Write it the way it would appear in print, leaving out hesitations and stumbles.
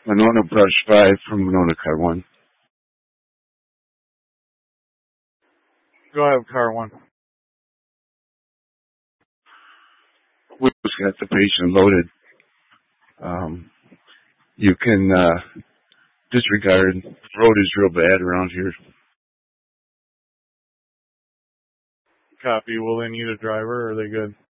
Monona Brush 5 from Monona Car 1. Go ahead, Car 1. We've got the patient loaded. You can disregard. The road is real bad around here. Copy. Will they need a driver, or are they good?